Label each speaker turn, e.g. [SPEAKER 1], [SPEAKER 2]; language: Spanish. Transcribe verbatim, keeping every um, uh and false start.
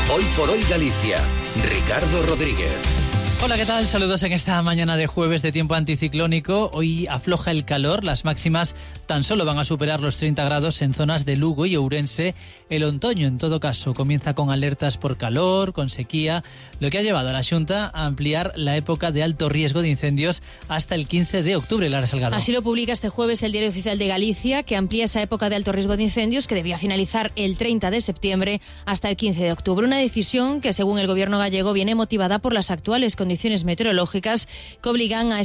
[SPEAKER 1] Hoy por hoy Galicia. Ricardo Rodríguez.
[SPEAKER 2] Hola, ¿qué tal? Saludos en esta mañana de jueves de tiempo anticiclónico. Hoy afloja el calor, las máximas tan solo van a superar los treinta grados en zonas de Lugo y Ourense. El otoño, en todo caso, comienza con alertas por calor, con sequía, lo que ha llevado a la Xunta a ampliar la época de alto riesgo de incendios hasta el quince de octubre, Lara Salgado.
[SPEAKER 3] Así lo publica este jueves el Diario Oficial de Galicia, que amplía esa época de alto riesgo de incendios que debía finalizar el treinta de septiembre hasta el quince de octubre. Una decisión que, según el gobierno gallego, viene motivada por las actuales condiciones meteorológicas que obligan a